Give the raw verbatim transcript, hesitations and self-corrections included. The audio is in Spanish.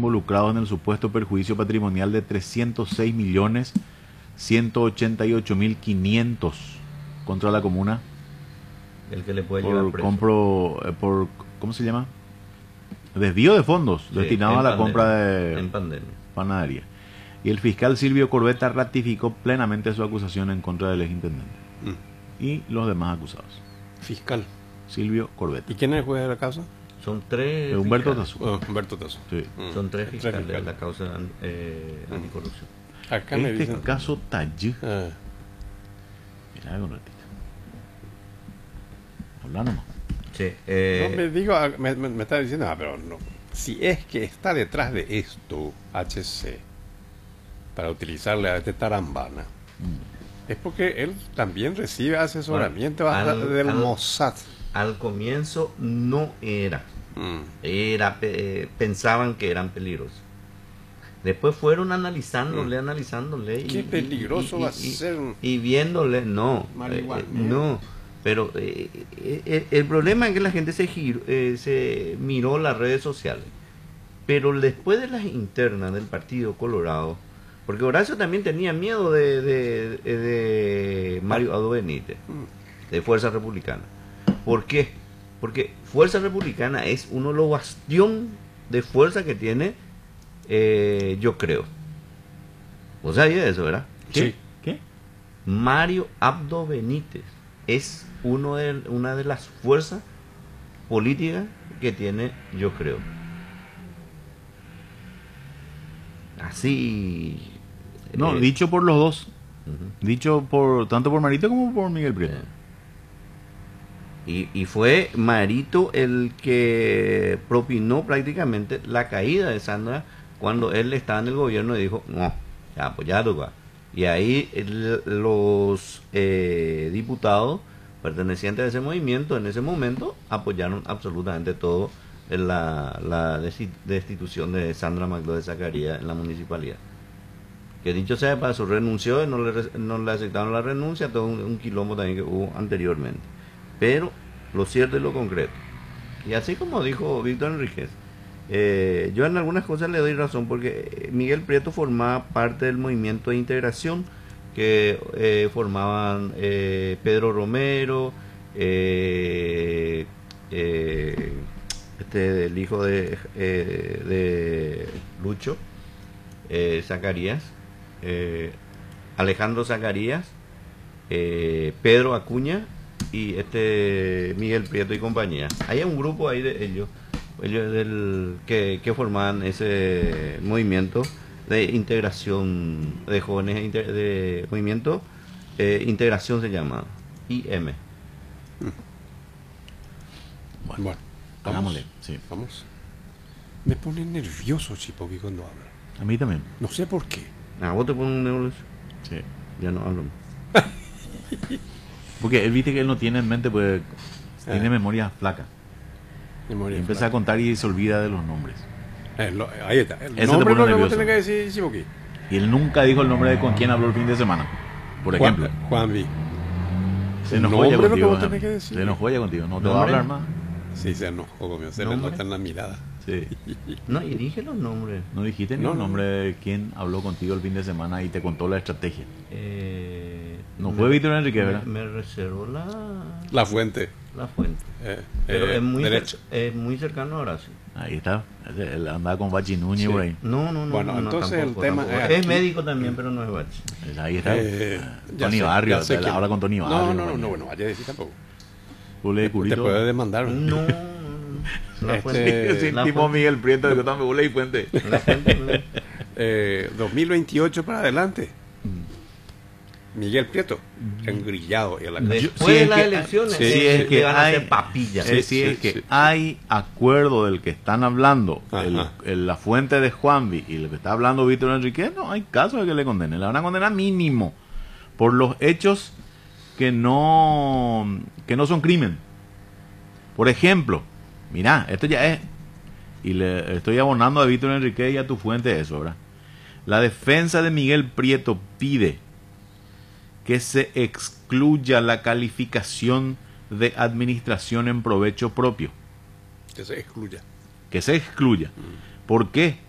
involucrados en el supuesto perjuicio patrimonial de trescientos seis millones ciento ochenta y ocho mil quinientos contra la comuna. El que le puede llevar Por preso. compro, eh, por, ¿cómo se llama? Desvío de fondos Sí, destinados en a la pandemia, compra de en pandemia. panadería. Y el fiscal Silvio Corbetta ratificó plenamente su acusación en contra del exintendente Mm. y los demás acusados. Fiscal. Silvio Corbetta. ¿Y quién es el juez de la causa? Son tres Eh, Humberto fiscales. Tazú. Oh, Humberto Tazo. Sí. Mm. Son tres fiscales de fiscales. la causa eh, Mm. anticorrupción. Acá me Este dicen. caso Tallí. Ah, Mirá un ratito. Habla nomás. Sí, eh, no, me, digo, ah, me, me, me está diciendo, ah, pero no. Si es que está detrás de esto H C para utilizarle a este Tarambana, Mm. es porque él también recibe asesoramiento Bueno, hasta al- del al- Mossad. al comienzo no era. Mm. Era pe- pensaban que eran peligrosos. Después fueron analizándole, analizándole. y- Qué y- peligroso y- va a y- ser un Y viéndole, no. marihuana. eh, no. Pero eh, eh, eh, el problema es que la gente se, giro- eh, se miró las redes sociales. Pero después de las internas del Partido Colorado, porque Horacio también tenía miedo de, de, de Mario Aldo Benítez, de Fuerza Republicana. ¿Por qué? Porque Fuerza Republicana es uno de los bastión de fuerza que tiene, eh, yo creo. ¿Vos sabías eso, verdad? Sí. ¿Qué? Mario Abdo Benítez es uno de, una de las fuerzas políticas que tiene, yo creo. Así. No, eh, dicho por los dos. ujú. Dicho por tanto por Marito como por Miguel Prieto. Y, y fue Marito el que propinó prácticamente la caída de Sandra cuando él estaba en el gobierno y dijo, no, ya, pues ya toca. Y ahí el- los eh, diputados pertenecientes a ese movimiento en ese momento apoyaron absolutamente todo en la, la desti- destitución de Sandra Magdo de Zacarías en la municipalidad. Que dicho sea de paso, renunció y no le, re- no le aceptaron la renuncia, todo un, un quilombo también que hubo anteriormente. Pero lo cierto y lo concreto. Y así como dijo Víctor Enríquez, eh, yo en algunas cosas le doy razón porque Miguel Prieto formaba parte del movimiento de integración que eh, formaban eh, Pedro Romero, eh, eh, este, el hijo de, eh, de Lucho, eh, Zacarías, eh, Alejandro Zacarías, eh, Pedro Acuña y este Miguel Prieto y compañía. Hay un grupo ahí de ellos, ellos del, que, que formaban ese movimiento de integración de jóvenes, de, inter- de movimiento eh, integración se llama I M. Bueno, Bueno, hagámosle. Sí. Vamos. Me pone nervioso Chipoqui cuando habla. A mí también. No sé por qué. Ah, vos te pones un euro, Sí. ya no hablo. Porque él viste que él no tiene en mente, pues tiene Ah. memoria flaca. Memoria Y empieza a contar y se olvida de los nombres. Eh, lo- ahí está. El Ese te nombre pone lo que vos nervioso. tenés que decir, Chipoqui. Y él nunca dijo el nombre de con quién habló el fin de semana. Por Juan, ejemplo. Juan V. Se el enojó ya nombre es lo que contigo. vos ajá. tenés que decir. Se enojó ya contigo. No te va a ¿Nombre? hablar más. Sí, se enojó conmigo. Se le ¿Nombre? nota en la mirada. Sí. No, y dije los nombres. No dijiste ni No, el no. nombre de quién habló contigo el fin de semana y te contó la estrategia. Eh, No me- fue Víctor Enrique, me- ¿verdad? Me reservó la, La fuente. la fuente. Eh, Pero eh, es, muy derecho. cer- es muy cercano a Horacio. Ahí está. Él andaba con Bachi Núñez Sí. por ahí. No, no, no. Bueno, no, no, entonces el tampoco, tema tampoco. es es aquí. médico también, pero no es bache. Ahí está. Eh, Ah, ya Tony sé- Barrio. ya sé él quién. habla con Tony Barrio. No, no, no, bueno. no, bueno, vaya a decir tampoco. Pule de Te culito. puede demandar. No, no, no. La Este- fuente. Sí, la tipo fuente- Miguel Prieto de Cotán Bule y Fuente. la fuente- Eh, dos mil veintiocho para adelante. Mm. Miguel Prieto, engrillado y a la calle. Después Si de es las que- elecciones, si eh, es le que van a hay- hacer papillas. Eh, Sí, si sí, es que sí. hay acuerdo del que están hablando, el- Ajá. el- la fuente de Juanvi y lo que está hablando Víctor Enrique, no hay caso de que le condenen. Le van a condenar mínimo por los hechos que no, que no son crimen. Por ejemplo, mira, esto ya es, y le estoy abonando a Víctor Enrique y a tu fuente eso, ¿verdad? La defensa de Miguel Prieto pide que se excluya la calificación de administración en provecho propio. Que se excluya. Que se excluya. ¿Por qué?